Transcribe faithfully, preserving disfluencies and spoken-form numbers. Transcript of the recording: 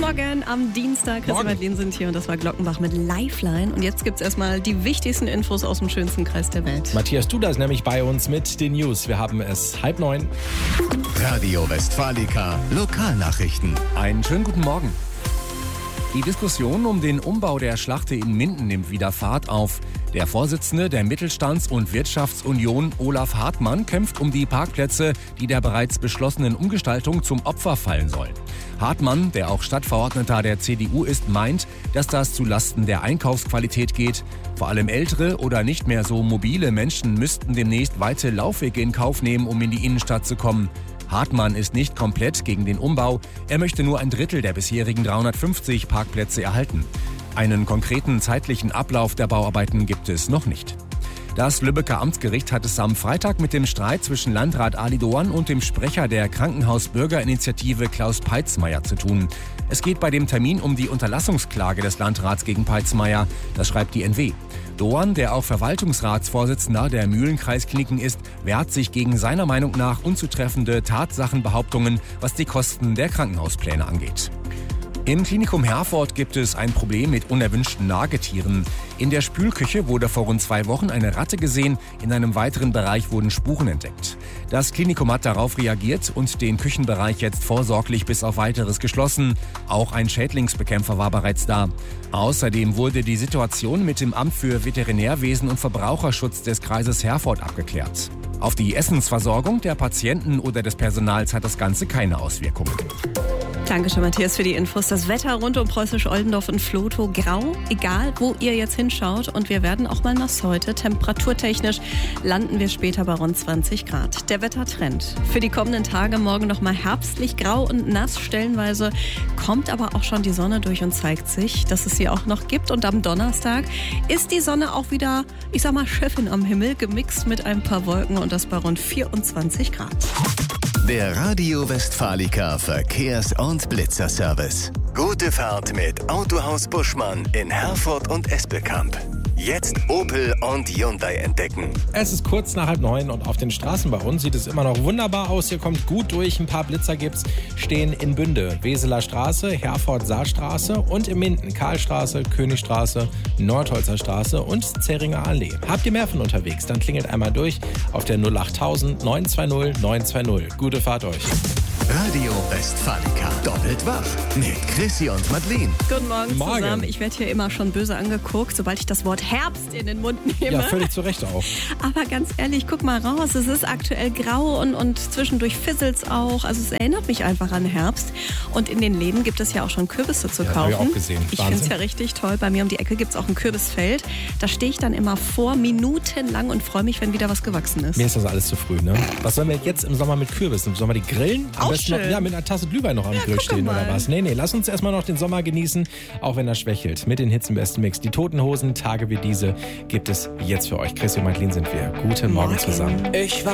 Morgen am Dienstag. Chris und Madeline sind hier und das war Glockenbach mit Lifeline. Und jetzt gibt es erstmal die wichtigsten Infos aus dem schönsten Kreis der Welt. Matthias Duda ist nämlich bei uns mit den News. Wir haben es halb neun. Radio Westfalica Lokalnachrichten. Einen schönen guten Morgen. Die Diskussion um den Umbau der Schlachte in Minden nimmt wieder Fahrt auf. Der Vorsitzende der Mittelstands- und Wirtschaftsunion, Olaf Hartmann, kämpft um die Parkplätze, die der bereits beschlossenen Umgestaltung zum Opfer fallen sollen. Hartmann, der auch Stadtverordneter der C D U ist, meint, dass das zulasten der Einkaufsqualität geht. Vor allem ältere oder nicht mehr so mobile Menschen müssten demnächst weite Laufwege in Kauf nehmen, um in die Innenstadt zu kommen. Hartmann ist nicht komplett gegen den Umbau. Er möchte nur ein Drittel der bisherigen dreihundertfünfzig Parkplätze erhalten. Einen konkreten zeitlichen Ablauf der Bauarbeiten gibt es noch nicht. Das Lübecker Amtsgericht hat es am Freitag mit dem Streit zwischen Landrat Ali Doan und dem Sprecher der Krankenhausbürgerinitiative Klaus Peitzmeier zu tun. Es geht bei dem Termin um die Unterlassungsklage des Landrats gegen Peitzmeier. Das schreibt die N W. Doan, der auch Verwaltungsratsvorsitzender der Mühlenkreiskliniken ist, wehrt sich gegen seiner Meinung nach unzutreffende Tatsachenbehauptungen, was die Kosten der Krankenhauspläne angeht. Im Klinikum Herford gibt es ein Problem mit unerwünschten Nagetieren. In der Spülküche wurde vor rund zwei Wochen eine Ratte gesehen. In einem weiteren Bereich wurden Spuren entdeckt. Das Klinikum hat darauf reagiert und den Küchenbereich jetzt vorsorglich bis auf Weiteres geschlossen. Auch ein Schädlingsbekämpfer war bereits da. Außerdem wurde die Situation mit dem Amt für Veterinärwesen und Verbraucherschutz des Kreises Herford abgeklärt. Auf die Essensversorgung der Patienten oder des Personals hat das Ganze keine Auswirkungen. Dankeschön, Matthias, für die Infos. Das Wetter rund um Preußisch-Oldendorf und Vlotho grau, egal wo ihr jetzt hinschaut. Und wir werden auch mal nass heute. Temperaturtechnisch landen wir später bei rund zwanzig Grad. Der Wettertrend für die kommenden Tage: morgen noch mal herbstlich grau und nass. Stellenweise kommt aber auch schon die Sonne durch und zeigt sich, dass es sie auch noch gibt. Und am Donnerstag ist die Sonne auch wieder, ich sag mal, Chefin am Himmel, gemixt mit ein paar Wolken und das bei rund vierundzwanzig Grad. Der Radio Westfalica Verkehrs- und Blitzerservice. Gute Fahrt mit Autohaus Buschmann in Herford und Espelkamp. Jetzt Opel und Hyundai entdecken. Es ist kurz nach halb neun und auf den Straßen bei uns sieht es immer noch wunderbar aus. Ihr kommt gut durch. Ein paar Blitzer gibt's. Stehen in Bünde, Weseler Straße, Herford-Saarstraße und in Minden Karlstraße, Königstraße, Nordholzer Straße und Zähringer Allee. Habt ihr mehr von unterwegs? Dann klingelt einmal durch auf der null achttausend neun zwei null neun zwei null. Gute Fahrt euch. Radio Westfalica. Doppelt wach mit Chrissy und Madeline. Guten Morgen, Morgen zusammen. Ich werde hier immer schon böse angeguckt, sobald ich das Wort Herbst in den Mund nehme. Ja, völlig zu Recht auch. Aber ganz ehrlich, guck mal raus. Es ist aktuell grau und, und zwischendurch fisselt's auch. Also es erinnert mich einfach an Herbst. Und in den Läden gibt es ja auch schon Kürbisse zu Ja, kaufen. hab ich auch gesehen. Ich Wahnsinn. finde es ja richtig toll. Bei mir um die Ecke gibt es auch ein Kürbisfeld. Da stehe ich dann immer vor, minutenlang, und freue mich, wenn wieder was gewachsen ist. Mir ist das alles zu früh, ne? Was sollen wir jetzt im Sommer mit Kürbissen? Sollen wir die grillen? Am Auch besten noch, schön. ja, mit einer Tasse Glühwein noch am Ja, Grill guck stehen mal. oder was? Nee, nee, lass uns erstmal noch den Sommer genießen, auch wenn er schwächelt. Mit den Hits im besten Mix. Die Toten Hosen, Tage wie diese, gibt es jetzt für euch. Chris und Madeline sind wir. Guten Morgen, Morgen. zusammen. Ich war